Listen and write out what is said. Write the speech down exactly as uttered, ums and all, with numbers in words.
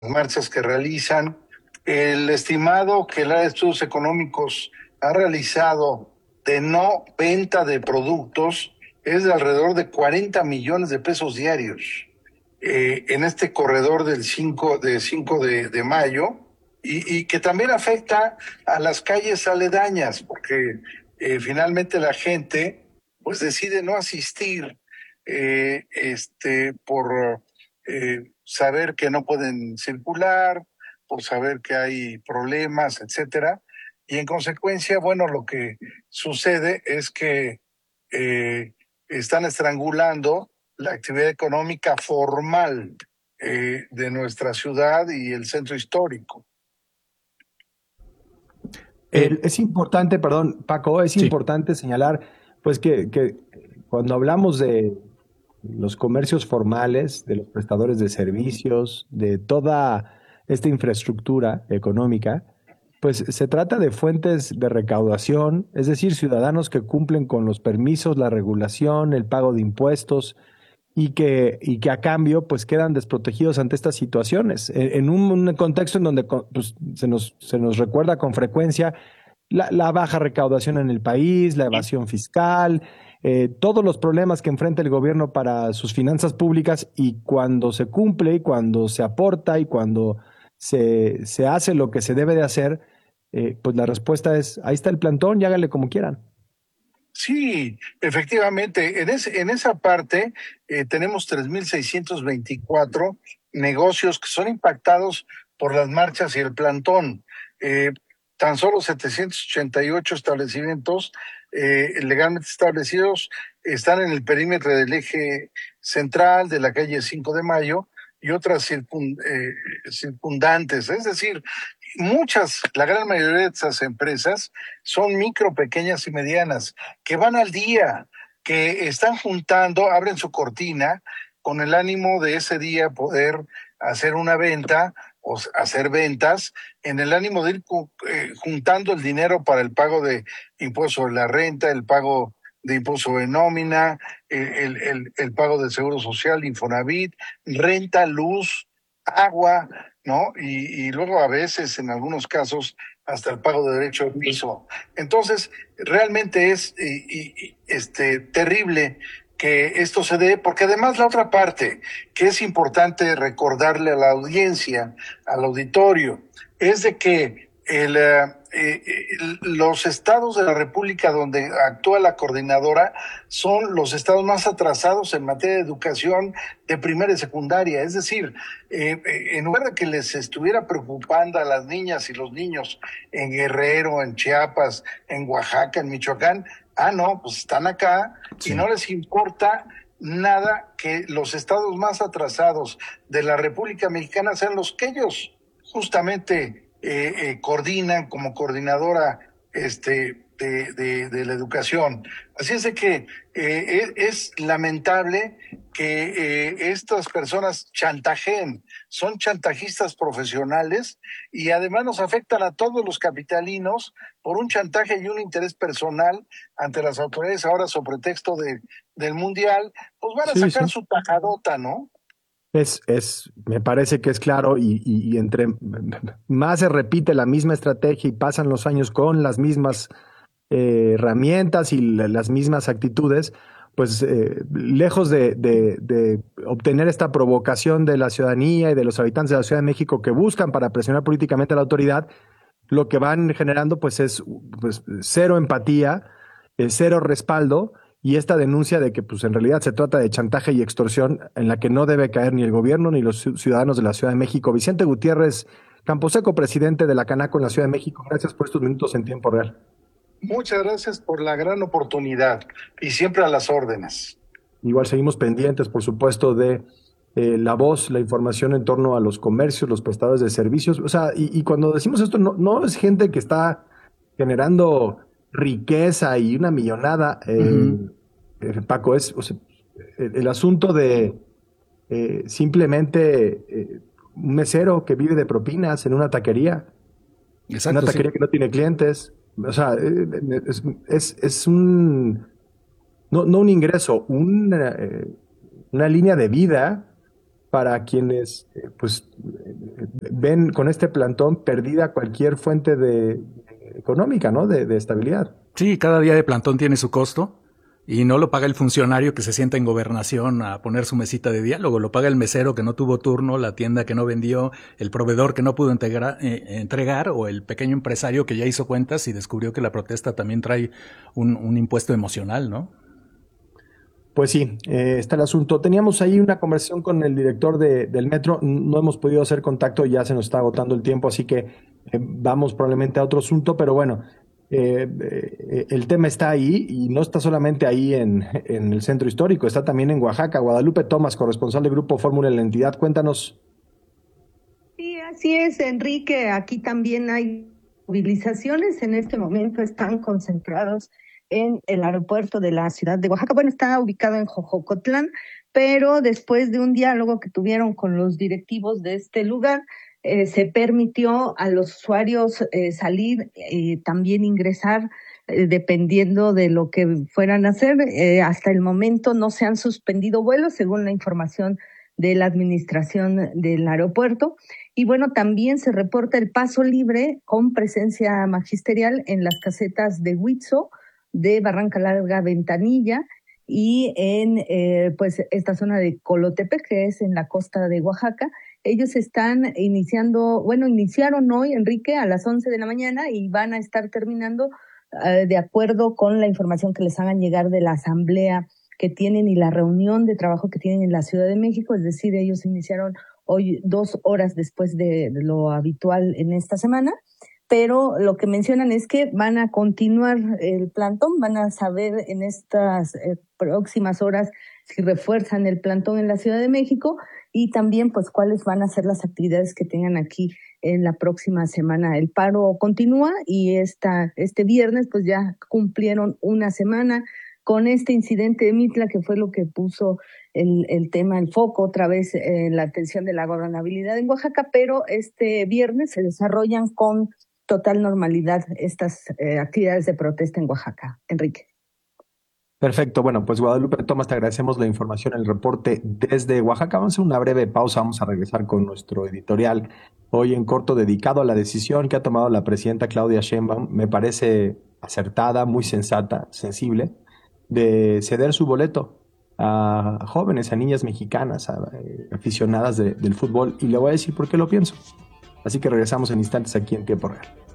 marchas que realizan. El estimado que el área de estudios económicos ha realizado de no venta de productos es de alrededor de cuarenta millones de pesos diarios eh, en este corredor del cinco de, cinco de, de mayo y, y, que también afecta a las calles aledañas porque eh, finalmente la gente pues decide no asistir eh, este, por eh, saber que no pueden circular, por saber que hay problemas, etcétera. Y en consecuencia, bueno, lo que sucede es que eh, están estrangulando la actividad económica formal eh, de nuestra ciudad y el centro histórico. Eh, El- es importante, perdón, Paco, es sí, importante señalar, pues que, que cuando hablamos de los comercios formales, de los prestadores de servicios, de toda esta infraestructura económica, pues se trata de fuentes de recaudación, es decir, ciudadanos que cumplen con los permisos, la regulación, el pago de impuestos y que, y que a cambio pues quedan desprotegidos ante estas situaciones. En, en un, un contexto en donde co- pues, se nos, se nos recuerda con frecuencia la, la baja recaudación en el país, la evasión fiscal, eh, todos los problemas que enfrenta el gobierno para sus finanzas públicas y cuando se cumple y cuando se aporta y cuando se, se hace lo que se debe de hacer, eh, pues la respuesta es, ahí está el plantón y háganle como quieran. Sí, efectivamente, en, ese, en esa parte eh, tenemos tres mil seiscientos veinticuatro negocios que son impactados por las marchas y el plantón. Eh, Tan solo setecientos ochenta y ocho establecimientos eh, legalmente establecidos están en el perímetro del eje central de la calle cinco de mayo y otras circun, eh, circundantes. Es decir, muchas, la gran mayoría de estas empresas son micro, pequeñas y medianas que van al día, que están juntando, abren su cortina con el ánimo de ese día poder hacer una venta o hacer ventas, en el ánimo de ir eh, juntando el dinero para el pago de impuesto de la renta, el pago de impuesto de nómina, el, el, el pago de seguro social, Infonavit, renta, luz, agua, ¿no? Y, y luego a veces, en algunos casos, hasta el pago de derecho de piso. Entonces, realmente es y, y, este, terrible que esto se dé, porque además la otra parte, que es importante recordarle a la audiencia, al auditorio, es de que el, eh, eh, los estados de la República donde actúa la coordinadora son los estados más atrasados en materia de educación de primaria y secundaria. Es decir, eh, en lugar de que les estuviera preocupando a las niñas y los niños en Guerrero, en Chiapas, en Oaxaca, en Michoacán, ah, no, pues están acá y sí. no les importa nada que los estados más atrasados de la República Mexicana sean los que ellos justamente eh, eh, coordinan como coordinadora este, de, de, de la educación. Así es de que eh, es, es lamentable que eh, estas personas chantajeen, son chantajistas profesionales y además nos afectan a todos los capitalinos por un chantaje y un interés personal ante las autoridades ahora sobre pretexto de, del mundial, pues van a Sí, sacar sí. su tajadota, ¿no? Es, es, me parece que es claro y, y- y entre más se repite la misma estrategia y pasan los años con las mismas eh, herramientas y la- las mismas actitudes, pues eh, lejos de, de- de obtener esta provocación de la ciudadanía y de los habitantes de la Ciudad de México que buscan para presionar políticamente a la autoridad, lo que van generando pues es pues, cero empatía, eh, cero respaldo y esta denuncia de que pues en realidad se trata de chantaje y extorsión en la que no debe caer ni el gobierno ni los ciudadanos de la Ciudad de México. Vicente Gutiérrez Camposeco, presidente de la Canaco en la Ciudad de México, gracias por estos minutos en tiempo real. Muchas gracias por la gran oportunidad y siempre a las órdenes. Igual seguimos pendientes, por supuesto, de eh, la voz, la información en torno a los comercios, los prestadores de servicios. O sea, y, y cuando decimos esto, no, no es gente que está generando riqueza y una millonada, eh, Ujú. eh, Paco, es o sea, el, el asunto de eh, simplemente eh, un mesero que vive de propinas en una taquería, una Exacto, sí. taquería que no tiene clientes. O sea, eh, es, es, es un, no, no un ingreso, una, eh, una línea de vida para quienes eh, pues ven con este plantón perdida cualquier fuente de, económica, ¿no? De, de estabilidad. Sí, cada día de plantón tiene su costo y no lo paga el funcionario que se sienta en gobernación a poner su mesita de diálogo, lo paga el mesero que no tuvo turno, la tienda que no vendió, el proveedor que no pudo integra, eh, entregar o el pequeño empresario que ya hizo cuentas y descubrió que la protesta también trae un, un impuesto emocional, ¿no? Pues sí, eh, está el asunto. Teníamos ahí una conversación con el director de, del metro, no hemos podido hacer contacto, ya se nos está agotando el tiempo, así que eh, vamos probablemente a otro asunto, pero bueno, eh, eh, el tema está ahí y no está solamente ahí en, en el centro histórico, está también en Oaxaca. Guadalupe Tomás, corresponsal del Grupo Fórmula en la entidad, cuéntanos. Sí, así es, Enrique. Aquí también hay movilizaciones. En este momento están concentrados en el aeropuerto de la ciudad de Oaxaca. Bueno, está ubicado en Jojocotlán, pero después de un diálogo que tuvieron con los directivos de este lugar, eh, se permitió a los usuarios eh, salir y eh, también ingresar eh, dependiendo de lo que fueran a hacer. Eh, hasta el momento no se han suspendido vuelos, según la información de la administración del aeropuerto. Y bueno, también se reporta el paso libre con presencia magisterial en las casetas de Huitzo, de Barranca Larga, Ventanilla, y en eh, pues esta zona de Colotepec, que es en la costa de Oaxaca. Ellos están iniciando, bueno, iniciaron hoy, Enrique, a las once de la mañana y van a estar terminando eh, de acuerdo con la información que les hagan llegar de la asamblea que tienen y la reunión de trabajo que tienen en la Ciudad de México. Es decir, ellos iniciaron hoy dos horas después de, de lo habitual en esta semana. Pero lo que mencionan es que van a continuar el plantón, van a saber en estas eh, próximas horas si refuerzan el plantón en la Ciudad de México y también pues cuáles van a ser las actividades que tengan aquí en la próxima semana. El paro continúa y esta, este viernes pues ya cumplieron una semana con este incidente de Mitla, que fue lo que puso el, el tema, el foco otra vez en la atención de la gobernabilidad en Oaxaca, pero este viernes se desarrollan con total normalidad estas eh, actividades de protesta en Oaxaca. Enrique. Perfecto, bueno, pues Guadalupe Tomás, te agradecemos la información, el reporte desde Oaxaca. Vamos a hacer una breve pausa, vamos a regresar con nuestro editorial hoy en corto dedicado a la decisión que ha tomado la presidenta Claudia Sheinbaum. Me parece acertada, muy sensata, sensible, de ceder su boleto a jóvenes, a niñas mexicanas, a, a aficionadas de, del fútbol, y le voy a decir por qué lo pienso. Así que regresamos en instantes aquí en Tiempo Real.